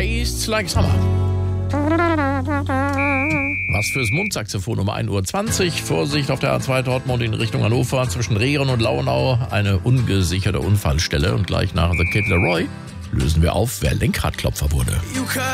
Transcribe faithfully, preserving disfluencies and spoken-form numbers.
Tastes Like Summer. Was fürs Mundsaxophon um ein Uhr zwanzig. Vorsicht auf der A zwei Dortmund in Richtung Hannover. Zwischen Rehren und Launau eine ungesicherte Unfallstelle. Und gleich nach The Kid Laroi lösen wir auf, wer Lenkradklopfer wurde.